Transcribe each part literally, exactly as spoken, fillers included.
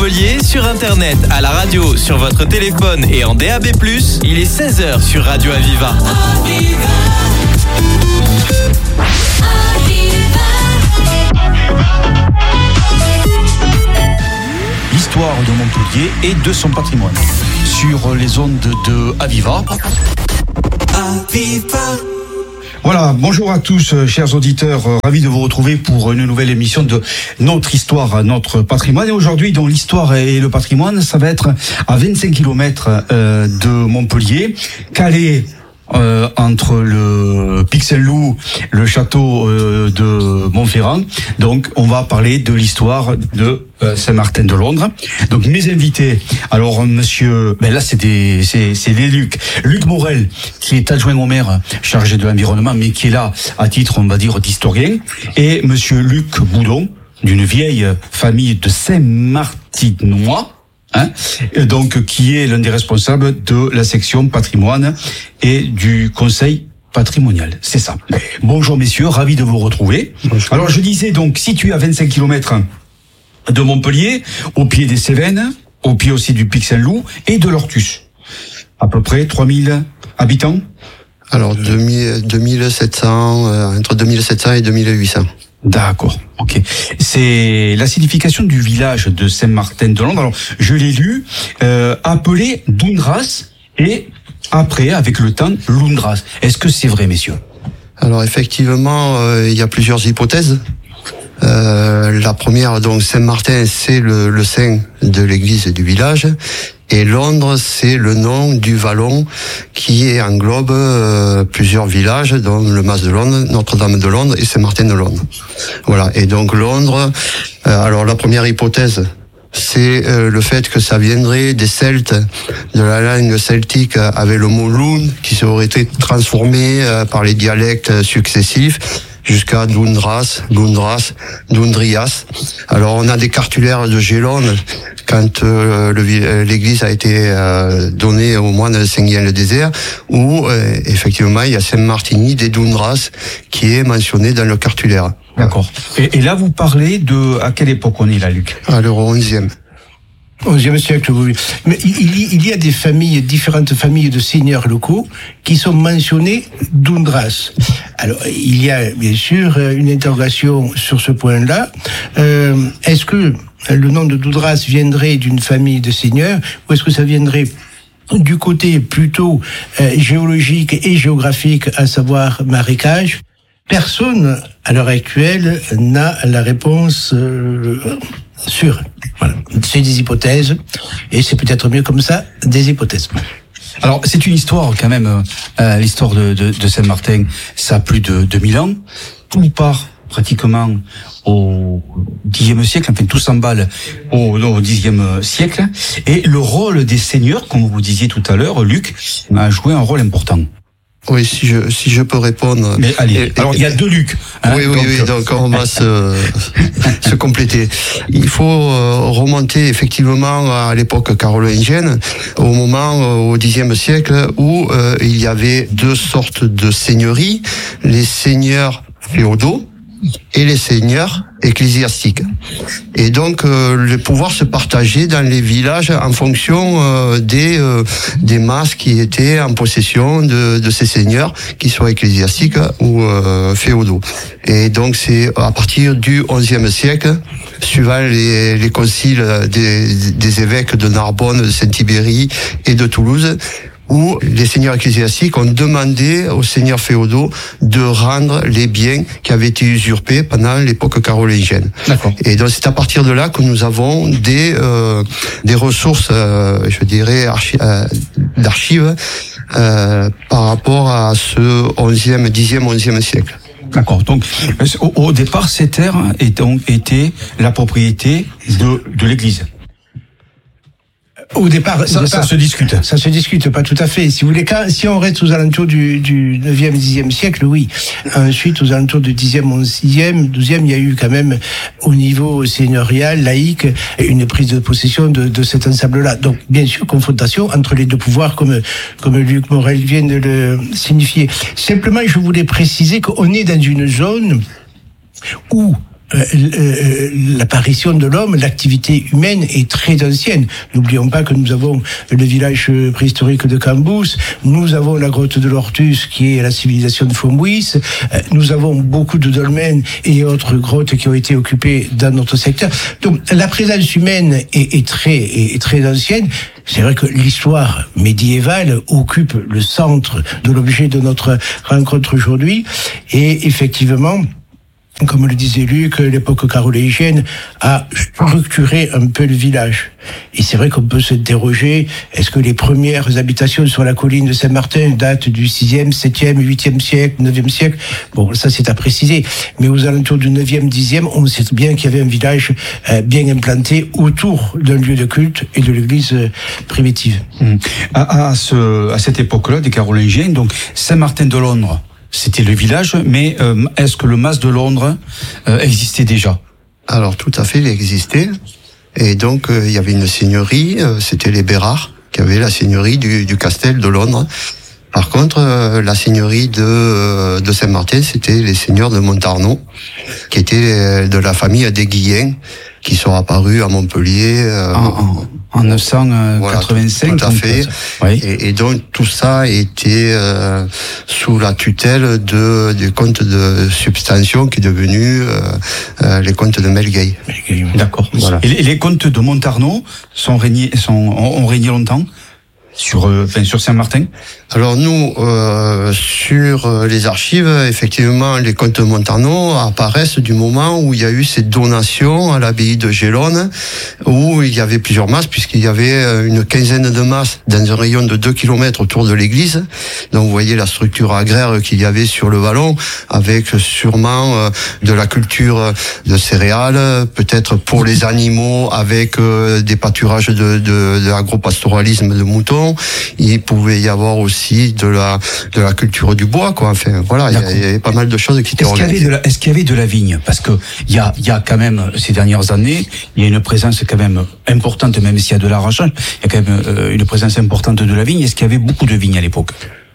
Montpellier, sur internet, à la radio, sur votre téléphone et en D A B plus, il est seize heures sur Radio Aviva. Aviva. L'histoire de Montpellier et de son patrimoine sur les ondes de Aviva. Aviva. Voilà, bonjour à tous, chers auditeurs, euh, ravi de vous retrouver pour une nouvelle émission de Notre Histoire, Notre Patrimoine. Et aujourd'hui, dans l'histoire et le patrimoine, ça va être à vingt-cinq kilomètres euh, de Montpellier, calé Euh, entre le Pixel-Loup, le château euh, de Montferrand. Donc, on va parler de l'histoire de euh, Saint-Martin de Londres. Donc, mes invités, alors, monsieur, ben là, c'est des, c'est, c'est des Luc. Luc Morel, qui est adjoint au maire, chargé de l'environnement, mais qui est là à titre, on va dire, d'historien. Et monsieur Luc Boudon, d'une vieille famille de Saint-Martinois. Hein, donc, qui est l'un des responsables de la section patrimoine et du conseil patrimonial. C'est ça. Bonjour messieurs, ravi de vous retrouver. Bonjour. Alors je disais donc, situé à vingt-cinq kilomètres de Montpellier, au pied des Cévennes, au pied aussi du Pixel-Loup et de l'Ortus. À peu près trois mille habitants. Alors deux mille sept cents, euh, entre deux mille sept cents et deux mille huit cents. D'accord, ok. C'est la signification du village de Saint-Martin de Londres. Alors, je l'ai lu, euh, appelé Dundras et après, avec le temps, Lundras. Est-ce que c'est vrai, messieurs? Alors, effectivement, euh, il y a plusieurs hypothèses. Euh, la première, donc, Saint-Martin, c'est le, le saint de l'église du village. Et Londres, c'est le nom du vallon qui englobe euh, plusieurs villages, dont le Mas de Londres, Notre-Dame de Londres et Saint-Martin de Londres. Voilà. Et donc Londres, euh, alors la première hypothèse, c'est euh, le fait que ça viendrait des Celtes, de la langue celtique, avec le mot lund, qui aurait été transformé euh, par les dialectes successifs, jusqu'à Dundras, Lundras, Dundrias. Alors on a des cartulaires de Gélone quand euh, le, l'église a été euh, donnée au moine de Saint-Guyen-le-Désert, où euh, effectivement il y a Saint-Martini des Dundras qui est mentionné dans le cartulaire. D'accord. Et, et là vous parlez de à quelle époque on est là, Luc? Alors au onzième. onzième siècle, oui. Mais il y a des familles, différentes familles de seigneurs locaux qui sont mentionnées Dundras. Alors, il y a bien sûr une interrogation sur ce point-là. Euh, est-ce que le nom de Dundras viendrait d'une famille de seigneurs ou est-ce que ça viendrait du côté plutôt euh, géologique et géographique, à savoir marécage? Personne, à l'heure actuelle, n'a la réponse euh, sûre. Voilà. C'est des hypothèses, et c'est peut-être mieux comme ça, des hypothèses. Alors, c'est une histoire quand même, euh, l'histoire de, de, de Saint-Martin, ça a plus de deux mille ans. Tout part pratiquement au dixième siècle, enfin tout s'emballe au, au dixième siècle. Et le rôle des seigneurs, comme vous disiez tout à l'heure, Luc, a joué un rôle important. Oui, si je si je peux répondre. Mais allez, et, alors il y a deux Luc. Hein, oui, oui, donc, oui. Donc on va se se compléter. Il faut remonter effectivement à l'époque carolingienne, au moment au dixième siècle où euh, il y avait deux sortes de seigneuries, les seigneurs féodaux et les seigneurs ecclésiastiques. Et donc euh, le pouvoir se partageait dans les villages en fonction euh, des euh, des masses qui étaient en possession de, de ces seigneurs, qui soient ecclésiastiques ou euh, féodaux. Et donc c'est à partir du onzième siècle, suivant les, les conciles des, des évêques de Narbonne, de Saint-Ibéry et de Toulouse, où les seigneurs ecclésiastiques ont demandé aux seigneurs féodaux de rendre les biens qui avaient été usurpés pendant l'époque carolingienne. D'accord. Et donc c'est à partir de là que nous avons des euh, des ressources, euh, je dirais, archi- euh, d'archives euh, par rapport à ce onzième, dixième, onzième siècle. D'accord. Donc, au, au départ, ces terres étaient, étaient la propriété de, de l'Église. Au départ, ça, au départ, ça se discute. Ça se discute, pas tout à fait. Si vous voulez, quand, si on reste aux alentours du, du neuvième, dixième siècle, oui. Ensuite, aux alentours du dixième, onzième, douzième, il y a eu quand même, au niveau seigneurial, laïque, une prise de possession de, de cet ensemble-là. Donc, bien sûr, confrontation entre les deux pouvoirs, comme, comme Luc Morel vient de le signifier. Simplement, je voulais préciser qu'on est dans une zone où Euh, euh, l'apparition de l'homme, l'activité humaine est très ancienne. N'oublions pas que nous avons le village préhistorique de Cambous, nous avons la grotte de l'Ortus qui est la civilisation de Fombouis, euh, nous avons beaucoup de dolmens et autres grottes qui ont été occupées dans notre secteur. Donc la présence humaine est, est, très, est, est très ancienne. C'est vrai que l'histoire médiévale occupe le centre de l'objet de notre rencontre aujourd'hui et effectivement, comme le disait Luc, l'époque carolingienne a structuré un peu le village. Et c'est vrai qu'on peut s'interroger, est-ce que les premières habitations sur la colline de Saint-Martin datent du sixième, septième, huitième siècle, neuvième siècle? Bon, ça c'est à préciser. Mais aux alentours du neuvième, dixième, on sait bien qu'il y avait un village bien implanté autour d'un lieu de culte et de l'église primitive. Mmh. À, à, ce, à cette époque-là, des carolingiens, donc Saint-Martin de Londres, c'était le village, mais euh, est-ce que le mas de Londres euh, existait déjà? Alors tout à fait, il existait. Et donc euh, il y avait une seigneurie, euh, c'était les Bérards, qui avaient la seigneurie du, du Castel de Londres. Par contre, euh, la seigneurie de, euh, de Saint-Martin, c'était les seigneurs de Montarnon, qui étaient de la famille des Guillens, qui sont apparus à Montpellier. Euh, en, en, en neuf cent quatre-vingt-cinq. Voilà, tout, tout à fait. Oui. Et, et donc tout ça était euh, sous la tutelle de des comtes de substantion qui est devenu euh, euh, les comtes de Melgueil. D'accord. Voilà. Et les, les comtes de Montarnon sont régnés, sont, ont, ont régné longtemps sur, euh, enfin, sur Saint-Martin? Alors nous, euh, sur les archives, effectivement, les comtes de Montarnon apparaissent du moment où il y a eu ces donations à l'abbaye de Gélone, où il y avait plusieurs masses, puisqu'il y avait une quinzaine de masses dans un rayon de deux kilomètres autour de l'église. Donc vous voyez la structure agraire qu'il y avait sur le vallon, avec sûrement de la culture de céréales, peut-être pour les animaux, avec des pâturages de, de, de agropastoralisme de moutons. Il pouvait y avoir aussi de la de la culture du bois, quoi. Enfin voilà, il y, il y avait pas mal de choses qui étaient organisées. Est-ce qu'il y avait de la, est-ce qu'il y avait de la vigne? Parce que il y a il y a quand même ces dernières années, il y a une présence quand même importante, même s'il y a de l'arrachage, il y a quand même euh, une présence importante de la vigne. Est-ce qu'il y avait beaucoup de vignes à l'époque?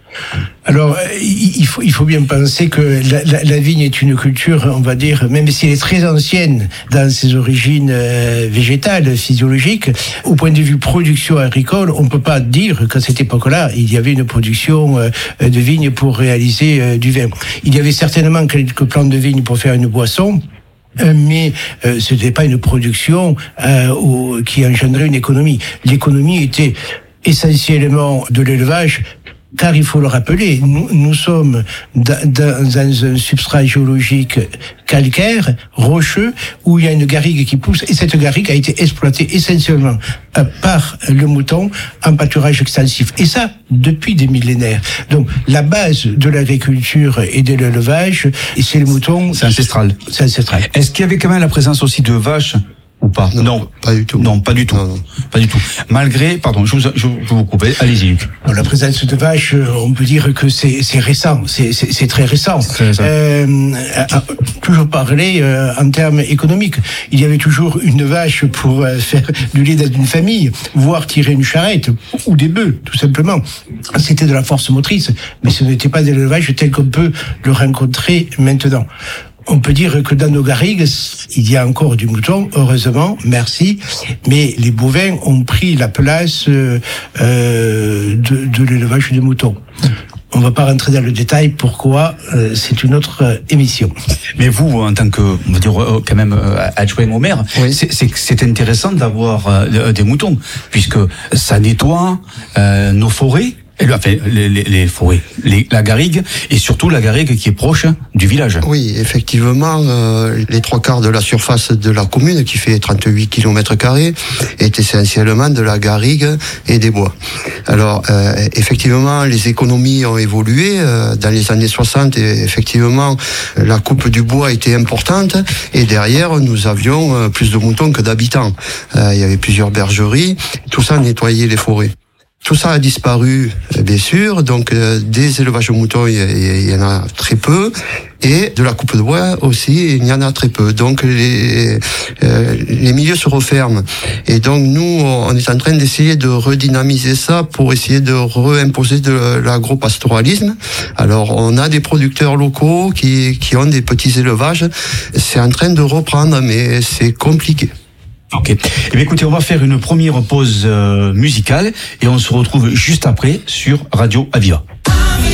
Alors, il faut, il faut bien penser que la, la, la vigne est une culture, on va dire, même si elle est très ancienne dans ses origines euh, végétales, physiologiques, au point de vue production agricole, on ne peut pas dire qu'à cette époque-là, il y avait une production euh, de vigne pour réaliser euh, du vin. Il y avait certainement quelques plantes de vigne pour faire une boisson, Euh, mais euh, ce n'était pas une production euh, au, qui engendrait une économie. L'économie était essentiellement de l'élevage, car il faut le rappeler, nous, nous sommes dans, dans, dans un substrat géologique calcaire, rocheux, où il y a une garrigue qui pousse, et cette garrigue a été exploitée essentiellement euh, par le mouton en pâturage extensif. Et ça, depuis des millénaires. Donc, la base de l'agriculture et de l'élevage, c'est le mouton. C'est ancestral. C'est ancestral. Est-ce qu'il y avait quand même la présence aussi de vaches ou pas? Non, non, pas du tout. Non, pas du tout. Non, non. Pas du tout. Malgré, pardon, je vous, je, je vous coupe. Allez-y. La présence de vaches, on peut dire que c'est, c'est récent. C'est, c'est, c'est très récent. C'est très récent. Euh, toujours parler euh, en termes économiques. Il y avait toujours une vache pour euh, faire du lait dans une famille, voire tirer une charrette ou des bœufs, tout simplement. C'était de la force motrice, mais ce n'était pas de l'élevage tel qu'on peut le rencontrer maintenant. On peut dire que dans nos garrigues, il y a encore du mouton, heureusement, merci, mais les bovins ont pris la place euh, de, de l'élevage de moutons. On ne va pas rentrer dans le détail, pourquoi, euh, c'est une autre euh, émission. Mais vous, en tant que, on va dire, euh, quand même, euh, adjoint au maire, oui. c'est, c'est, c'est intéressant d'avoir euh, des moutons, puisque ça nettoie euh, nos forêts, Enfin, les, les, les forêts, les, la garrigue, et surtout la garrigue qui est proche du village. Oui, effectivement, euh, les trois quarts de la surface de la commune, qui fait trente-huit kilomètres carrés, est essentiellement de la garrigue et des bois. Alors, euh, effectivement, les économies ont évolué. Euh, dans les années soixante, et effectivement, la coupe du bois était importante, et derrière, nous avions euh, plus de moutons que d'habitants. Euh, il y avait plusieurs bergeries, tout ça nettoyait les forêts. Tout ça a disparu, bien sûr. Donc, euh, des élevages de moutons, il y, y, y en a très peu. Et de la coupe de bois aussi, il y en a très peu. Donc, les, euh, les milieux se referment. Et donc, nous, on est en train d'essayer de redynamiser ça pour essayer de réimposer de l'agropastoralisme. Alors, on a des producteurs locaux qui, qui ont des petits élevages. C'est en train de reprendre, mais c'est compliqué. Ok. Eh bien, écoutez, on va faire une première pause euh, musicale et on se retrouve juste après sur Radio Aviva.